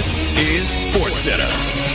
This is SportsCenter.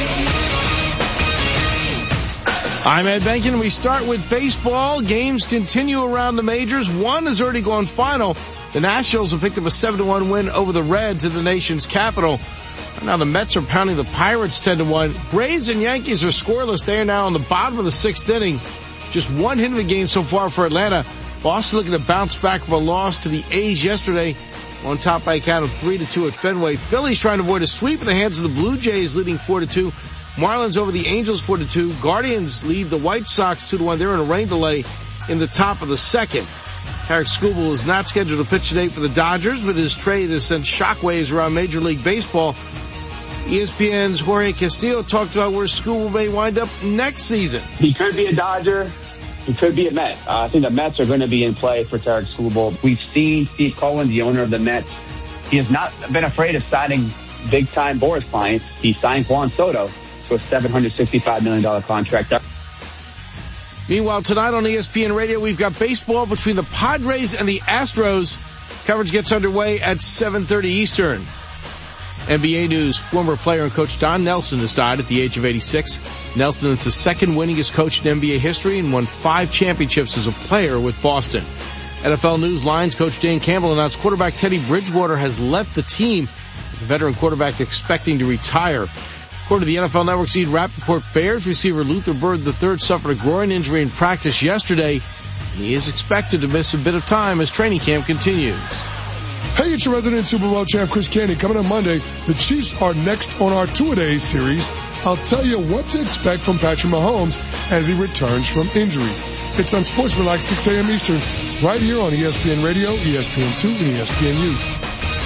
I'm Ed Benkin, and we start with baseball. Games continue around the majors. One has already gone final. The Nationals have picked up a 7-1 win over the Reds in the nation's capital. Now the Mets are pounding the Pirates 10-1. Braves and Yankees are scoreless. They are now on the bottom of the sixth inning. Just one hit in the game so far for Atlanta. Boston looking to bounce back from a loss to the A's yesterday, on top by a count of 3-2 at Fenway. Phillies trying to avoid a sweep in the hands of the Blue Jays, leading 4-2. Marlins over the Angels 4-2. Guardians lead the White Sox 2-1. They're in a rain delay in the top of the second. Tarik Skubal is not scheduled to pitch today for the Dodgers, but his trade has sent shockwaves around Major League Baseball. ESPN's Jorge Castillo talked about where Skubal may wind up next season. He could be a Dodger. He could be a Met. I think the Mets are going to be in play for Tarik Skubal. We've seen Steve Cohen, the owner of the Mets. He has not been afraid of signing big-time Boras clients. He signed Juan Soto to a $765 million contract. Meanwhile, tonight on ESPN Radio, we've got baseball between the Padres and the Astros. Coverage gets underway at 7:30 Eastern. NBA news, former player and coach Don Nelson has died at the age of 86. Nelson is the second winningest coach in NBA history and won 5 championships as a player with Boston. NFL news, Lions coach Dan Campbell announced quarterback Teddy Bridgewater has left the team, with the veteran quarterback expecting to retire. According to the NFL Network's Ian Rappaport, Bears receiver Luther Bird III suffered a groin injury in practice yesterday. He is expected to miss a bit of time as training camp continues. Hey, it's your resident Super Bowl champ, Chris Candy. Coming on Monday, the Chiefs are next on our two-a-day series. I'll tell you what to expect from Patrick Mahomes as he returns from injury. It's on Sportsmanlike 6 a.m. Eastern, right here on ESPN Radio, ESPN2, and ESPNU.